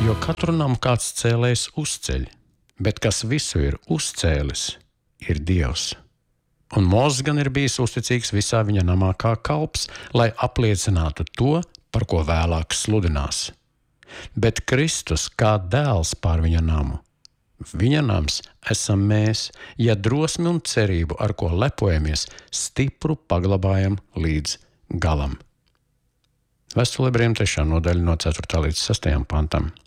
Jo katru namu kāds cēlējs uzceļ, bet kas visu ir uzcēlis, ir Dievs. Un Mūzes gan ir bijis uzticīgs visā viņa namā kā kalps, lai apliecinātu to, par ko vēlāk sludinās. Bet Kristus kā dēls pār viņa namu. Viņa nams esam mēs, ja drosmi un cerību, ar ko lepojamies, stipru paglabājam līdz galam. Vēstule Ebrejiem 3. nodaļa no 4. līdz 6. pantam.